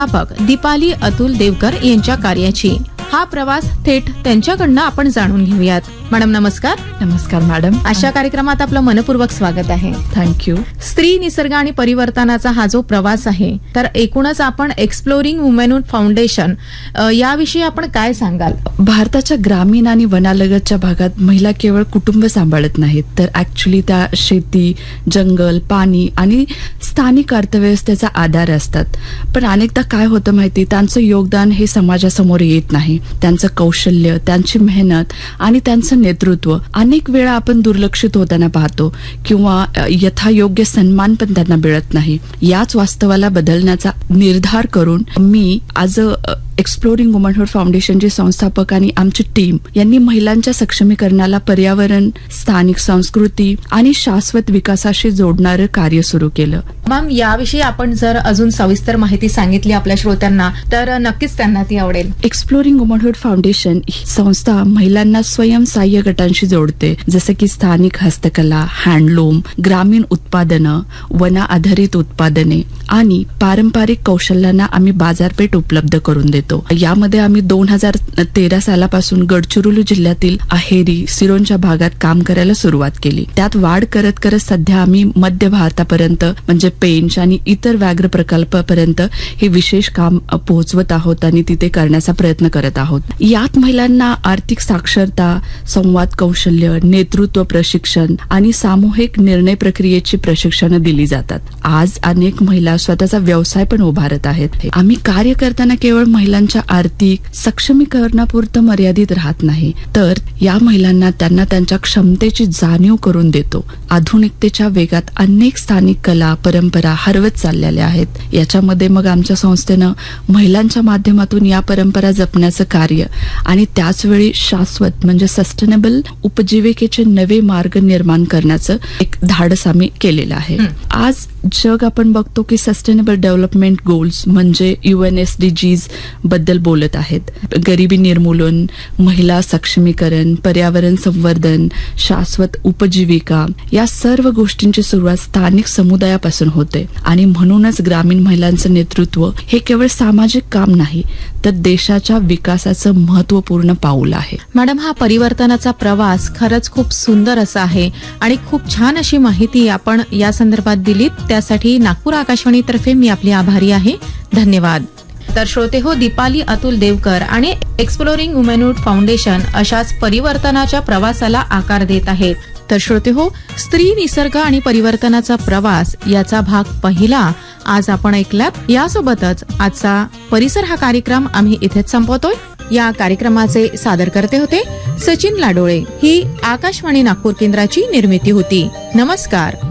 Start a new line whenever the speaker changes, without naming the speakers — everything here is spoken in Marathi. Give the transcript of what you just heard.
प्राध्यापक दीपाली अतुल देवकर यांच्या कार्याची हा प्रवास थेट त्यांच्याकडनं आपण जाणून घेऊयात. मॅडम नमस्कार.
नमस्कार मॅडम.
अशा कार्यक्रमात आपलं मनपूर्वक स्वागत आहे.
थँक्यू.
स्त्री, निसर्ग आणि परिवर्तनाचा हा जो प्रवास आहे, तर एकूणच आपण एक्सप्लोरिंग वुमेनहुड फाउंडेशन याविषयी आपण काय सांगाल?
भारताच्या ग्रामीण आणि वनालगतच्या भागात महिला केवळ कुटुंब सांभाळत नाहीत, तर ऍक्च्युली त्या शेती, जंगल, पाणी आणि स्थानिक अर्थव्यवस्थेचा आधार असतात. पण अनेकदा काय होतं माहिती, त्यांचं योगदान हे समाजासमोर येत नाही. त्यांचं कौशल्य, त्यांची मेहनत आणि त्यांचं नेतृत्व अनेक वेळा आपण दुर्लक्षित होताना पाहतो किंवा यथायोग्य सन्मान पण त्यांना मिळत नाही. याच वास्तवाला बदलण्याचा निर्धार करून मी आज एक्सप्लोरिंग वुमनहुड फाउंडेशनचे संस्थापक आणि आमची टीम यांनी महिलांच्या सक्षमीकरणाला पर्यावरण, स्थानिक संस्कृती आणि शाश्वत विकासाशी जोडणारं कार्य सुरू केलं.
मॅम, याविषयी आपण जर अजून सविस्तर माहिती सांगितली आपल्या श्रोत्यांना तर नक्कीच त्यांना ती आवडेल.
एक्सप्लोरिंग वुमनहुड फाउंडेशन ही संस्था महिलांना स्वयंसहाय्य गटांशी जोडते, जसे की स्थानिक हस्तकला, हँडलूम, ग्रामीण उत्पादनं, वना आधारित उत्पादने आणि पारंपरिक कौशल्यांना आम्ही बाजारपेठ उपलब्ध करून देतो. यामध्ये आम्ही 2013 सालापासून गडचिरोली जिल्ह्यातील अहेरी, सिरोंच्या भागात काम करायला सुरुवात केली. त्यात वाढ करत करत सध्या आम्ही मध्य भारतापर्यंत म्हणजे पेंच आणि इतर व्याघ्र प्रकल्पापर्यंत हे विशेष काम पोहोचवत आहोत आणि तिथे करण्याचा प्रयत्न करत आहोत. यात महिलांना आर्थिक साक्षरता, संवाद कौशल्य, नेतृत्व प्रशिक्षण आणि सामूहिक निर्णय प्रक्रियेची प्रशिक्षण दिली जातात. आज अनेक महिला स्वतःचा व्यवसाय पण उभारत आहेत. आम्ही कार्य करताना केवळ महिलांच्या आर्थिक सक्षमीकरणापुरतं मर्यादित राहत नाही, तर या महिलांना त्यांना त्यांच्या क्षमतेची जाणीव करून देतो. आधुनिकतेच्या वेगात अनेक स्थानिक कला, परंपरा हरवत चाललेल्या आहेत. याच्यामध्ये मग आमच्या संस्थेनं महिलांच्या माध्यमातून या परंपरा जपण्याचं कार्य आणि त्याचवेळी शाश्वत म्हणजे सस्टेनेबल उपजीविकेचे नवे मार्ग निर्माण करण्याचं एक धाडस आम्ही केलेलं आहे. आज जग आपण बघतो की सस्टेनेबल डेव्हलपमेंट गोल्स म्हणजे UNSDGs बद्दल बोलत आहेत. गरिबी निर्मूलन, महिला सक्षमीकरण, पर्यावरण संवर्धन, शाश्वत उपजीविका या सर्व गोष्टींची सुरुवात स्थानिक समुदायापासून होते आणि म्हणूनच ग्रामीण महिलांचं नेतृत्व हे केवळ सामाजिक काम नाही, तर देशाच्या विकासाचं महत्वपूर्ण पाऊल आहे.
मॅडम, हा परिवर्तनाचा प्रवास खरंच खूप सुंदर असा आहे आणि खूप छान अशी माहिती आपण या संदर्भात दिलीत. त्यासाठी नागपूर आकाशवाणीतर्फे मी आपली आभारी आहे. धन्यवाद. तर श्रोते हो, दीपाली अतुल देवकर आणि एक्सप्लोरिंग वुमेनहुड फाउंडेशन अशाच परिवर्तनाच्या प्रवासाला आकार देत आहेत. तर श्रोते हो, स्त्री, निसर्ग आणि परिवर्तनाचा प्रवास याचा भाग पहिला आज आपण ऐकलात. यासोबतच आजचा परिसर हा कार्यक्रम आम्ही इथेच संपवतोय. या कार्यक्रमाचे सादरकर्ते होते सचिन लाडोळे. ही आकाशवाणी नागपूर केंद्राची निर्मिती होती. नमस्कार.